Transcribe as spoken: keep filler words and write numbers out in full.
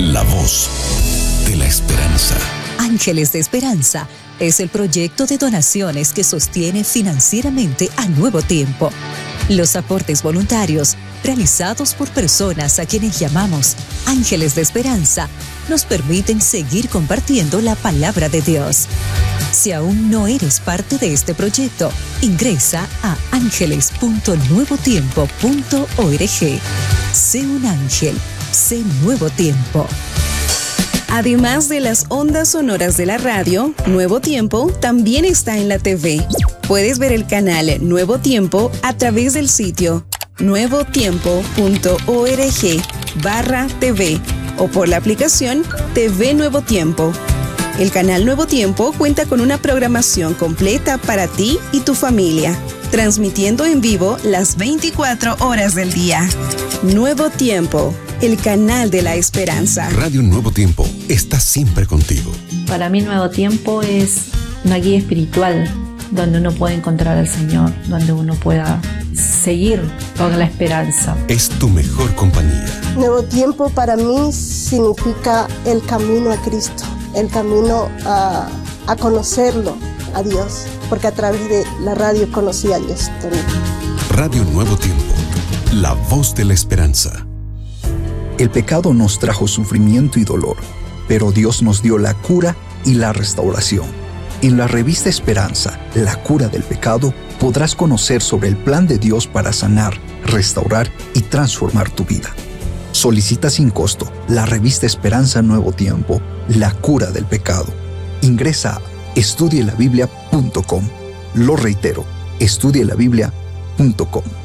La voz de la esperanza. Ángeles de Esperanza es el proyecto de donaciones que sostiene financieramente a Nuevo Tiempo. Los aportes voluntarios realizados por personas a quienes llamamos Ángeles de Esperanza nos permiten seguir compartiendo la palabra de Dios. Si aún no eres parte de este proyecto, ingresa a ángeles punto nuevo tiempo punto org. Sé un ángel, sé Nuevo Tiempo. Además de las ondas sonoras de la radio, Nuevo Tiempo también está en la T V. Puedes ver el canal Nuevo Tiempo a través del sitio nuevo tiempo punto org barra TV o por la aplicación T V Nuevo Tiempo. El canal Nuevo Tiempo cuenta con una programación completa para ti y tu familia, transmitiendo en vivo las veinticuatro horas del día. Nuevo Tiempo, el canal de la esperanza. Radio Nuevo Tiempo está siempre contigo. Para mí Nuevo Tiempo es una guía espiritual donde uno puede encontrar al Señor, donde uno pueda seguir con la esperanza. Es tu mejor compañía. Nuevo Tiempo para mí significa el camino a Cristo, el camino a, a conocerlo, a Dios, porque a través de la radio conocí a Dios también. Radio Nuevo Tiempo, la voz de la esperanza. El pecado nos trajo sufrimiento y dolor, pero Dios nos dio la cura y la restauración. En la revista Esperanza, La cura del pecado, podrás conocer sobre el plan de Dios para sanar, restaurar y transformar tu vida. Solicita sin costo la revista Esperanza Nuevo Tiempo, La cura del pecado. Ingresa a estudie la biblia punto com. Lo reitero, estudie la biblia punto com.